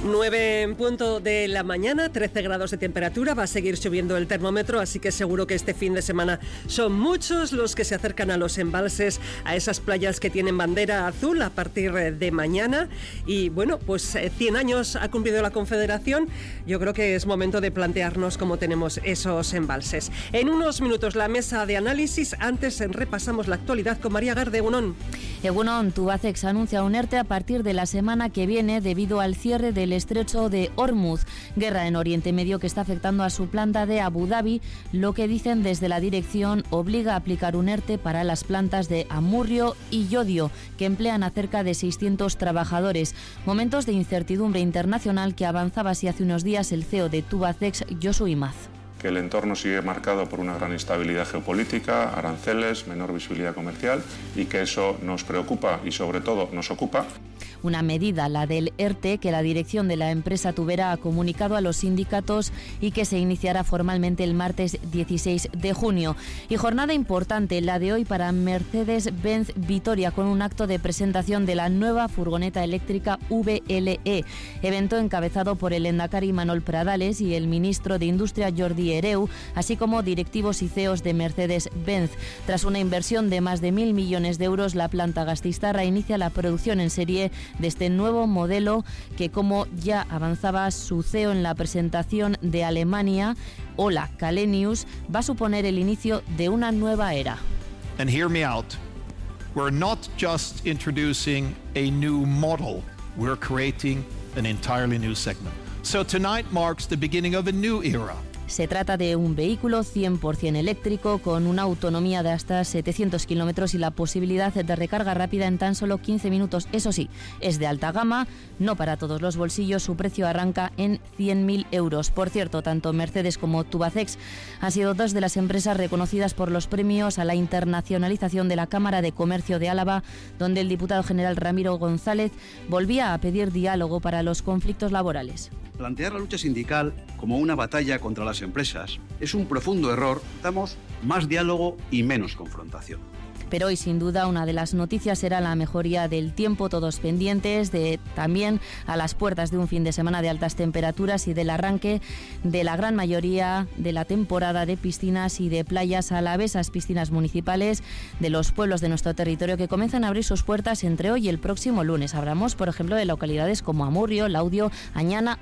9 en punto de la mañana, 13 grados de temperatura, va a seguir subiendo el termómetro, así que seguro que este fin de semana son muchos los que se acercan a los embalses, a esas playas que tienen bandera azul a partir de mañana. Y bueno, pues 100 años ha cumplido la Confederación, yo creo que es momento de plantearnos cómo tenemos esos embalses. En unos minutos la mesa de análisis, antes repasamos la actualidad con María Garde. Egunon, Tubacex anuncia un ERTE a partir de la semana que viene debido al cierre del estrecho de Hormuz. Guerra en Oriente Medio que está afectando a su planta de Abu Dhabi. Lo que dicen desde la dirección obliga a aplicar un ERTE para las plantas de Amurrio y Llodio, que emplean a cerca de 600 trabajadores. Momentos de incertidumbre internacional que avanzaba así hace unos días el CEO de Tubacex, Josu Imaz. Que el entorno sigue marcado por una gran instabilidad geopolítica, aranceles, menor visibilidad comercial y que eso nos preocupa y sobre todo nos ocupa. Una medida, la del ERTE, que la dirección de la empresa tubera ha comunicado a los sindicatos y que se iniciará formalmente el martes 16 de junio. Y jornada importante, la de hoy para Mercedes-Benz Vitoria, con un acto de presentación de la nueva furgoneta eléctrica VLE. Evento encabezado por el lehendakari Manol Pradales y el ministro de Industria Jordi Hereu, así como directivos y CEOs de Mercedes-Benz. Tras una inversión de más de 1.000 millones de euros, la planta gasteiztarra inicia la producción en serie de este nuevo modelo que, como ya avanzaba su CEO en la presentación de Alemania, Ola Källenius, va a suponer el inicio de una nueva era. And hear me out. We're not just introducing a new model, we're creating an entirely new segment. So tonight marks the beginning of a new era. Se trata de un vehículo 100% eléctrico con una autonomía de hasta 700 kilómetros y la posibilidad de recarga rápida en tan solo 15 minutos. Eso sí, es de alta gama, no para todos los bolsillos, su precio arranca en 100.000 euros. Por cierto, tanto Mercedes como Tubacex han sido dos de las empresas reconocidas por los premios a la internacionalización de la Cámara de Comercio de Álava, donde el diputado general Ramiro González volvía a pedir diálogo para los conflictos laborales. Plantear la lucha sindical como una batalla contra las empresas es un profundo error. Damos más diálogo y menos confrontación. Pero hoy, sin duda, una de las noticias será la mejoría del tiempo, todos pendientes de también a las puertas de un fin de semana de altas temperaturas y del arranque de la gran mayoría de la temporada de piscinas y de playas alavesas, piscinas municipales de los pueblos de nuestro territorio que comienzan a abrir sus puertas entre hoy y el próximo lunes. Hablamos, por ejemplo, de localidades como Amurrio, Laudio, Añana